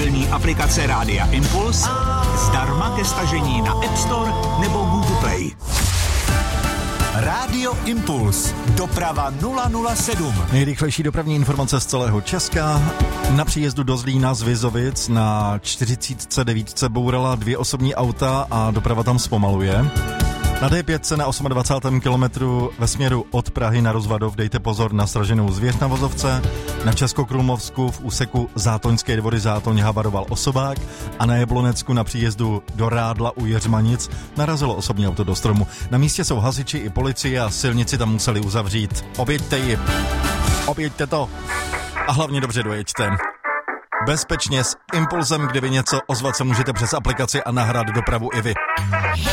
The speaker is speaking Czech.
mobilní aplikace Rádia Impuls zdarma ke stažení na App Store nebo Google Play. Rádio Impuls. Doprava 007. Nejrychlejší dopravní informace z celého Česka. Na příjezdu do Zlína z Vizovic na 49 bourala 2 osobní auta a doprava tam zpomaluje. Na D5 na 28. kilometru ve směru od Prahy na Rozvadov dejte pozor na sraženou zvěř na vozovce. Na Českokrumlovsku v úseku Zátoňské Dvory Zátoň havaroval osobák a na Jablonecku na příjezdu do Rádla u Jeřmanic narazilo osobní auto do stromu. Na místě jsou hasiči i policie a silnici tam museli uzavřít. Objeďte to a hlavně dobře dojeďte. Bezpečně s Impulsem, kde vy něco ozvat se můžete přes aplikaci a nahrát dopravu i vy.